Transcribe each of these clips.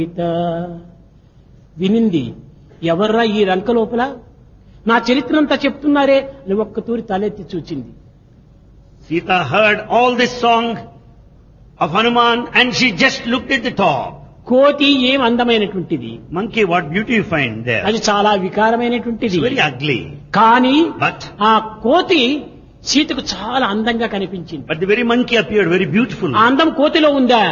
సీత వినింది. ఎవర్రా ఈ రంక లోపల నా చరిత్రంతా చెప్తున్నారే అని ఒక్క తూరి తలెత్తి చూచింది. Sita heard all this song of Hanuman and she just looked at the top. కోతి ఏం అందమైనటువంటిది, Monkey, what beauty you find there. అది చాలా వికారమైనటువంటిది. It's very ugly. కానీ But ఆ కోతి సీతకు చాలా అందంగా కనిపించింది. the very monkey appeared very beautiful. ఆ అందం కోతిలో ఉందా?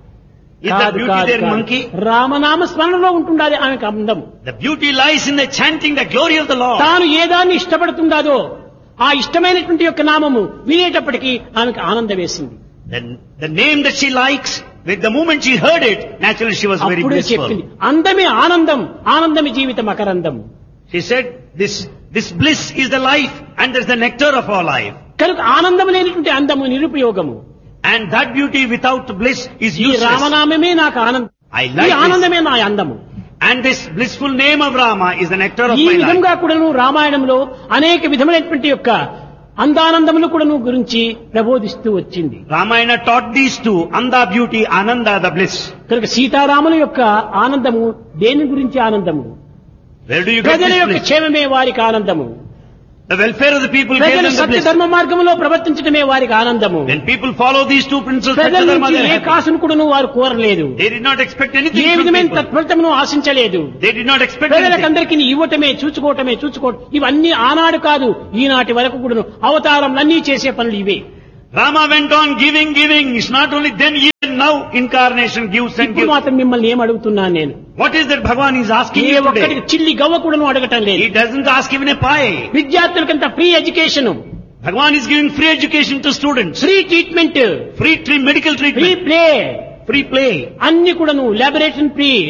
Is the beauty there in monkey? రామనామ స్మరణలో ఉంటుండాలి ఆమెకు అందం. The beauty lies in the chanting the glory of the Lord. తాను ఏదాన్ని ఇష్టపడుతుందాదో ఆ ఇష్టమైనటువంటి యొక్క నామము వినేటప్పటికీ ఆమెకు ఆనందం వేసింది. Then the name that she likes, with the moment she heard it, naturally she was very అప్పుడే blissful. చెప్పింది, అందమే ఆనందం, ఆనందమే జీవితం అకరందం. She said, this bliss is the life and there's the nectar of our life. కనుక ఆనందం లేనటువంటి అందము నిరుపయోగము. And that beauty without bliss is ఈ useless. రామనామమే నాకు ఆనందం, I ఈ like this. ఆనందమే నా అందము. And this blissful name of Rama is the nectar of ఈ my life. విధంగా కూడాను రామాయణంలో అనేక విధమైనటువంటి యొక్క అందానందములు కూడాను గురించి ప్రబోధిస్తూ వచ్చింది. Ramayana taught these two, Anda beauty, Ananda the bliss. కనుక సీతారాముల యొక్క ఆనందము దేని గురించి ఆనందము? Where do you get ప్రజల this యొక్క bliss? క్షేమమే వారికి ఆనందము. The welfare of the people gave ప్రజలు them the సత్య bliss. ధర్మ మార్గంలో ప్రవర్తించడమే వారికి ఆనందము. When people follow these two principles, ప్రజల Satya Dharma, నుంచి they are ఏ happy. కాసును కూడాను వారు కోరలేదు. They did not expect anything A from విధమైన people. తత్ఫలితమును ఆశించలేదు. They did not expect anything. ప్రజలకందరికీ ఇవ్వటమే చూసుకోవటమే ఇవన్నీ ఆనాడు కాదు, ఈనాటి వరకు కూడాను అవతారంలన్నీ చేసే పనులు ఇవే. Rama went on giving. It's not only then, even now incarnation gives and ఇప్పుడు gives. మాత్రం మిమ్మల్ని ఏం అడుగుతున్నాను నేను? What is that Bhagavan is asking A you ఒక్కడికి today? చిల్లి గవ్వ కూడాను అడగటం లేదు. He doesn't ask even a pie. విద్యార్థులకంత free education, Bhagavan is giving free education to students. Free treatment, Medical free treatment. Play, Free play. అన్ని కూడాను laboratory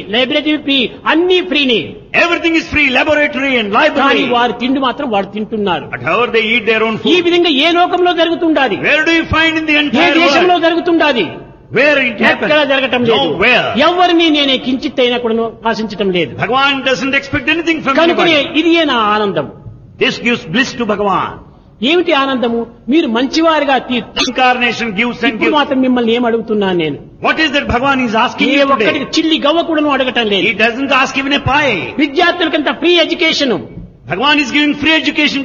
free, అన్ని ఫ్రీని. Everything is free. Laboratory and కానీ library. వారు తిండి మాత్రం వారు తింటున్నారు. But however they eat their own ఈ food. విధంగా ఏ లోకంలో జరుగుతుండాలి? Where do you find in the A entire దేశంలో world? జరుగుతుండాలి? Where it ఎక్కడ జరగటం happens? లేదు. Nowhere. ఎవరిని నేనే కించిత్ అయినా కూడా ఆశించటం లేదు. Bhagavan doesn't expect anything from కనుకనే anybody. ఇదియే నా ఆనందం. This gives bliss to Bhagavan. ఏమిటి ఆనందము? మీరు మంచివారిగా Incarnation gives and ఇప్పుడు gives. మాత్రం మిమ్మల్ని ఏం అడుగుతున్నాను నేను? What is that Bhagavan is asking A you ఒక్కడికి today? చిల్లి గవ్వ కూడాను అడగటం లేదు. He doesn't ask even a pie. విద్యార్థులకంత free education, Bhagavan is giving free education